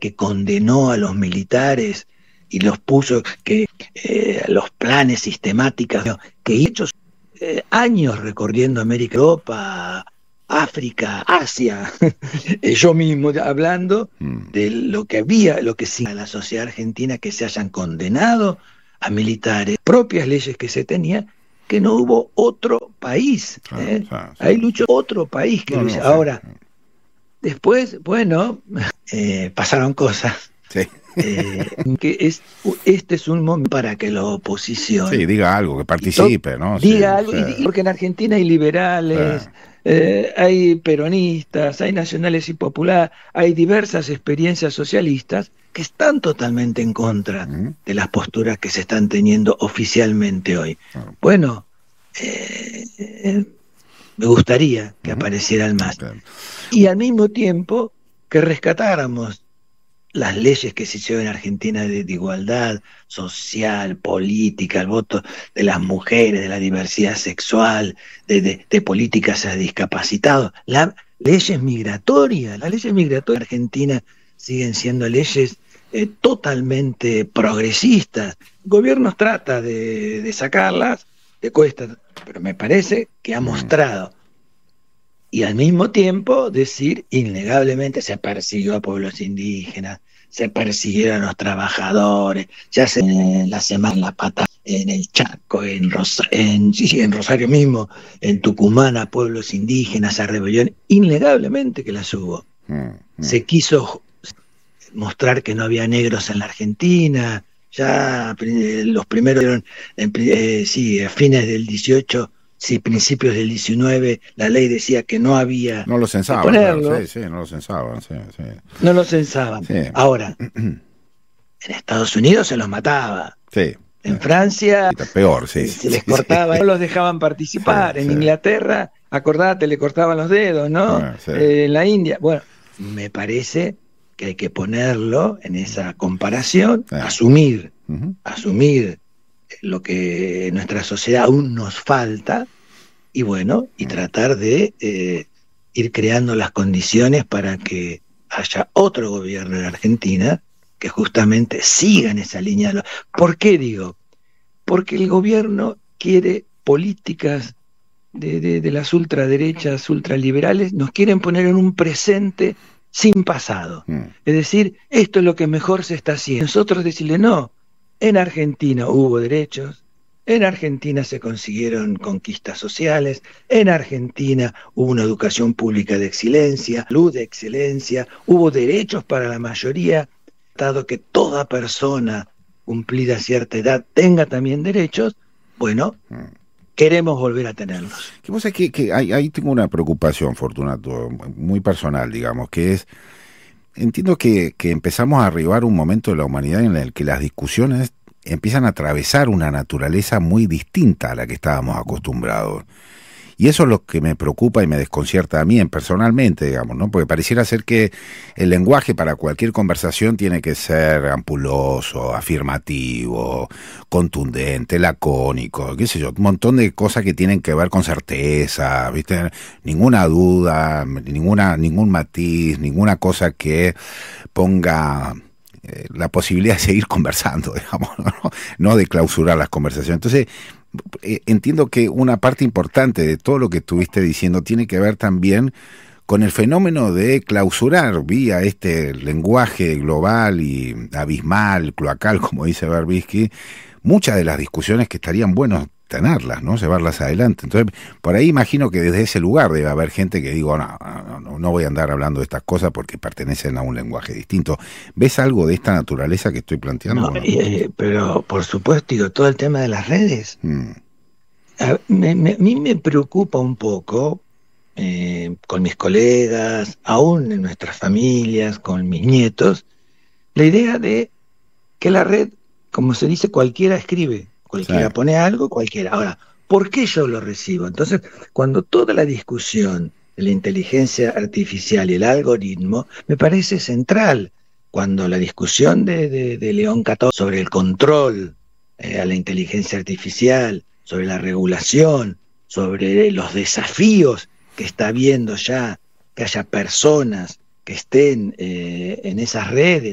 que condenó a los militares y los puso, que los planes sistemáticos, que hechos años recorriendo América, Europa, África, Asia, yo mismo hablando de lo que había, lo que sí a la sociedad argentina, que se hayan condenado a militares, propias leyes que se tenían, que no hubo otro país, ahí luchó otro país que lo hizo. Ahora, después, bueno, pasaron cosas. Sí. Que este es un momento para que la oposición diga algo, que participe, ¿no? Diga algo, porque en Argentina hay liberales, hay peronistas, hay nacionales y populares, hay diversas experiencias socialistas que están totalmente en contra de las posturas que se están teniendo oficialmente hoy. Bueno, me gustaría que aparecieran más. Y al mismo tiempo que rescatáramos las leyes que se hicieron en Argentina de igualdad social, política, el voto de las mujeres, de la diversidad sexual, de políticas a discapacitados, las leyes migratorias en Argentina siguen siendo leyes totalmente progresistas. El gobierno trata de sacarlas, le cuesta, pero me parece que ha mostrado. Y al mismo tiempo decir, innegablemente se persiguió a pueblos indígenas, se persiguieron a los trabajadores, ya se en la semana en La Pata, en el Chaco, en Rosario mismo, en Tucumán a pueblos indígenas, a rebelión, innegablemente que las hubo. Se quiso mostrar que no había negros en la Argentina, ya los primeros, a fines del 18, principios del 19, la ley decía que no había. No lo censaban, no lo censaban. No lo censaban. Ahora, en Estados Unidos se los mataba. En Francia peor, se les cortaba, no los dejaban participar. En Inglaterra, acordate, le cortaban los dedos, ¿no? En la India. Bueno, me parece que hay que ponerlo en esa comparación, asumir lo que en nuestra sociedad aún nos falta, y bueno, y tratar de ir creando las condiciones para que haya otro gobierno en Argentina que justamente siga en esa línea. ¿Por qué digo? Porque el gobierno quiere políticas de las ultraderechas, ultraliberales, nos quieren poner en un presente sin pasado. Es decir, esto es lo que mejor se está haciendo. Nosotros decirle, no, en Argentina hubo derechos, en Argentina se consiguieron conquistas sociales, en Argentina hubo una educación pública de excelencia, salud de excelencia, hubo derechos para la mayoría, dado que toda persona cumplida cierta edad tenga también derechos. Bueno, queremos volver a tenerlos. Que ahí tengo una preocupación, Fortunato, muy personal, digamos, que es, entiendo que empezamos a arribar un momento de la humanidad en el que las discusiones empiezan a atravesar una naturaleza muy distinta a la que estábamos acostumbrados. Y eso es lo que me preocupa y me desconcierta a mí personalmente, digamos, ¿no? Porque pareciera ser que el lenguaje para cualquier conversación tiene que ser ampuloso, afirmativo, contundente, lacónico, qué sé yo, un montón de cosas que tienen que ver con certeza, ¿viste? Ninguna duda, ningún matiz, ninguna cosa que ponga la posibilidad de seguir conversando, digamos, no de clausurar las conversaciones. Entonces, entiendo que una parte importante de todo lo que estuviste diciendo tiene que ver también con el fenómeno de clausurar vía este lenguaje global y abismal, cloacal, como dice Berbisky, muchas de las discusiones que estarían buenos tenerlas, ¿no? Llevarlas adelante. Entonces, por ahí imagino que desde ese lugar debe haber gente que digo, no voy a andar hablando de estas cosas porque pertenecen a un lenguaje distinto. ¿Ves algo de esta naturaleza que estoy planteando? No, pero por supuesto, digo, todo el tema de las redes, a mí me preocupa un poco, con mis colegas, aún en nuestras familias, con mis nietos, la idea de que la red, como se dice, cualquiera escribe. Cualquiera pone algo, cualquiera. Ahora, ¿por qué yo lo recibo? Entonces, cuando toda la discusión de la inteligencia artificial y el algoritmo me parece central, cuando la discusión de León XIV sobre el control a la inteligencia artificial, sobre la regulación, sobre los desafíos que está habiendo ya, que haya personas que estén en esas redes,